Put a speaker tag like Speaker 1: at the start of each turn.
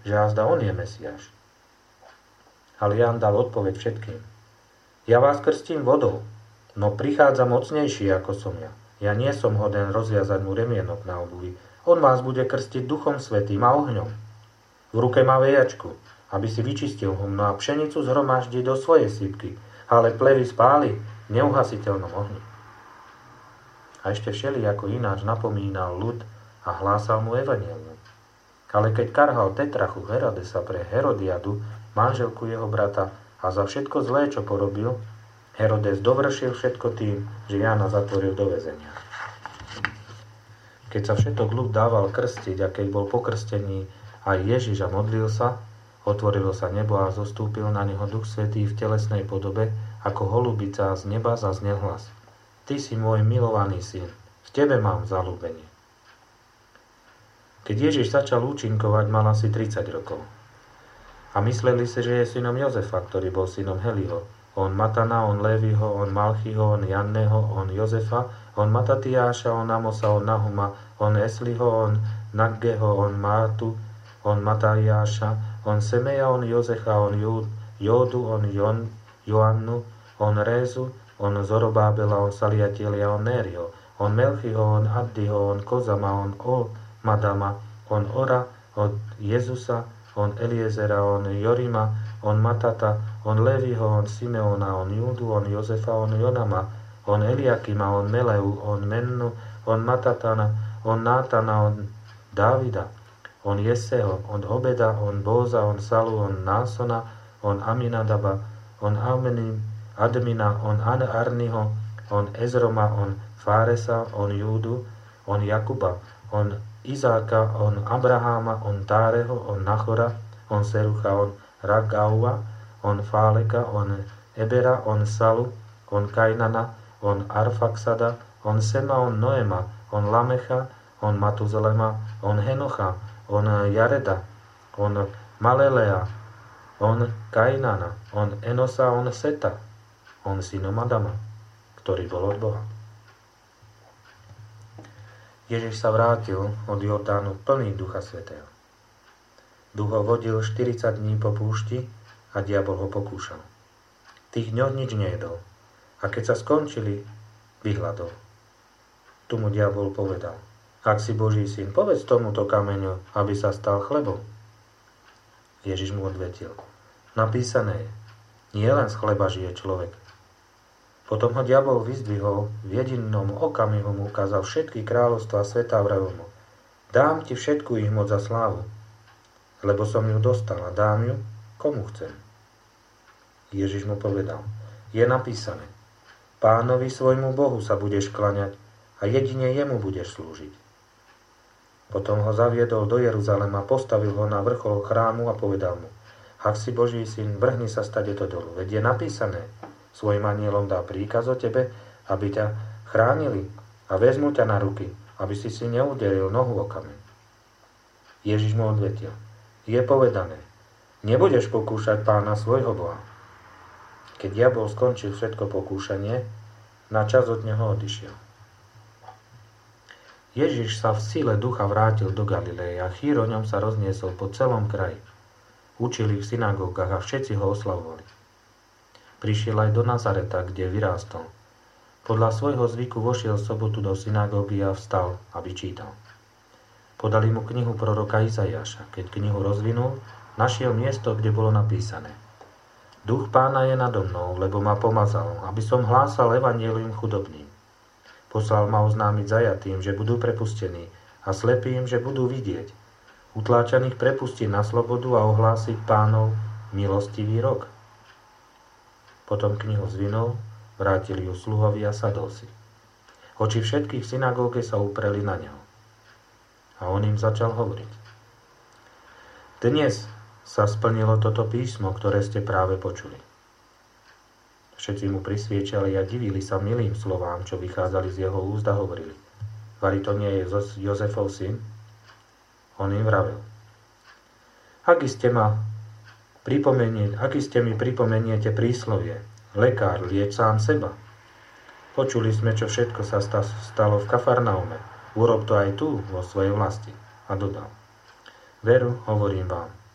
Speaker 1: že azda on je Mesiáš. Ale Ján dal odpoveď všetkým. Ja vás krstím vodou, no prichádza mocnejší ako som ja. Ja nie som hoden rozviazať mu remienok na obuvi. On vás bude krstiť Duchom Svätým a ohňom. V ruke má vejačku, aby si vyčistil humno a pšenicu zhromaždí do svojej sypky, ale plevy spáli v neuhasiteľnom ohni. A ešte všelijako ináč napomínal ľud a hlásal mu evanjelium. Ale keď karhal Tetrachu Herodesa pre Herodiadu, manželku jeho brata, a za všetko zlé, čo porobil, Herodes dovršil všetko tým, že Jána zatvoril do väzenia. Keď sa všetok ľud dával krstiť a keď bol pokrstený aj Ježiš a modlil sa, otvorilo sa nebo a zostúpil na neho Duch Svätý v telesnej podobe, ako holubica z neba zaznel hlas. Ty si môj milovaný syn, v tebe mám zaľúbenie. Keď Ježiš začal účinkovať, mal asi 30 rokov. A mysleli si, že je synom Jozefa, ktorý bol synom Heliho. On Matana, on Léviho, on Malchiho, on Janného, on Jozefa, on Matatiáša, on Amosa, on Nahuma, on Esliho, on Naggeho, on Mátu, on Mataiáša, on Semeja, on Jozecha, on Jódu, on Joannu, on Rézu, on Zorobábela, on Saliatielia, on Nériho, on Melchiho, on Addiho, on Kozama, on Madama, on Ora, on Jezusa, on Eliezera, on Jorima, on Matata, on Leviho, on Simeona, on Júdu, on Jozefa, on Jonama, on Eliakima, on Meleu, on Mennu, on Matatana, on Nátana, on Dávida, on Jeseho, on Obeda, on Bóza, on Salu, on Násona, on Aminadaba, on Admina, on Arniho, on Ezroma, on Fáresa, on Júdu, on Jakuba, on Izáka, on Abraháma, on Táreho, on Nachora, on Serucha, on Ragaua, on Fáleka, on Ebera, on Salu, on Kainana, on Arfaxada, on Sema, on Noema, on Lamecha, on Matuzalema, on Henocha, on Jareda, on Malelea, on Kainana, on Enosa, on Seta, on synom Adama, ktorý bol od Boha. Ježiš sa vrátil od Jordánu plný Ducha Svätého. Duch ho vodil 40 dní po púšti a diabol ho pokúšal. V tých dňoch nič nejedol a keď sa skončili, vyhladol. Tu mu diabol povedal: Ak si Boží syn, povedz tomuto kameňu, aby sa stal chlebom. Ježiš mu odvetil: Napísané je, nie len z chleba žije človek. Potom ho diabol vyzdvihol, v jedinom okamihu mu ukázal všetky kráľovstvá sveta a vravel mu: Dám ti všetku ich moc a slávu, lebo som ju dostal a dám ju, komu chcem. Ježiš mu povedal: Je napísané, Pánovi svojmu Bohu sa budeš klaňať a jedine jemu budeš slúžiť. Potom ho zaviedol do Jeruzalema, postavil ho na vrchol chrámu a povedal mu: Ak si Boží syn, vrhni sa stadeto dolu, veď je napísané, svojim anielom dá príkaz o tebe, aby ťa chránili a vezmu ťa na ruky, aby si neuderil nohu o kameň. Ježiš mu odvetil: Je povedané, nebudeš pokúšať Pána svojho Boha. Keď diabol skončil všetko pokúšanie, na čas od neho odišiel. Ježiš sa v sile ducha vrátil do Galileje a chýr o ňom sa rozniesol po celom kraji. Učili v synagógach a všetci ho oslavovali. Prišiel aj do Nazareta, kde vyrástol. Podľa svojho zvyku vošiel v sobotu do synagógy a vstal, aby čítal. Podali mu knihu proroka Izaiáša. Keď knihu rozvinul, našiel miesto, kde bolo napísané: Duch Pána je nado mnou, lebo ma pomazal, aby som hlásal evanjelium chudobným. Poslal ma oznámiť zajatým, že budú prepustení, a slepým, že budú vidieť. Utláčaných prepustiť na slobodu a ohlásiť Pánov milostivý rok. Potom knihu zvinul, vrátili ju sluhovi a sadol si. Oči všetkých v synagóge sa upreli na neho. A on im začal hovoriť: Dnes sa splnilo toto písmo, ktoré ste práve počuli. Všetci mu prisviečali a divili sa milým slovám, čo vychádzali z jeho úst a hovorili: Vari to nie je Jozefov syn? On im vravel: Aký ste mi pripomeniete príslovie: Lekár, lieč sám seba. Počuli sme, čo všetko sa stalo v Kafarnaume. Urob to aj tu, vo svojej vlasti. A dodal: Veru, hovorím vám,